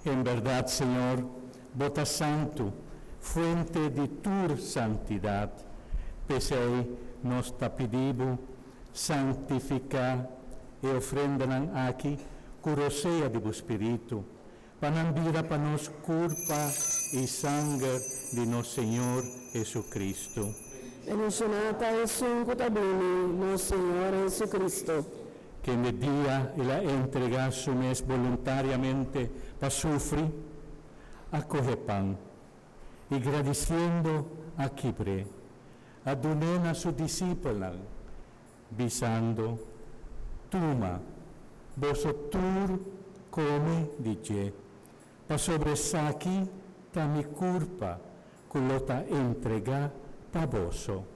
En verdad, Señor, vota santo, fuente de tu santidad, pesei nos tapidibu, santifica e ofrendan aqui, curoseia de Espírito, panambira para nos culpa e sangue de nosso Senhor Jesucristo. Benediccionata e suncutabini, nosso Senhor Jesucristo. Que me dia e la entrega su mes voluntariamente para sufrir, acoge pan, y agradeciendo a Kipre, adunen a su discípula, visando, toma, vosotros come, dice, pa sobresaki ta mi culpa, culota entrega pa voso.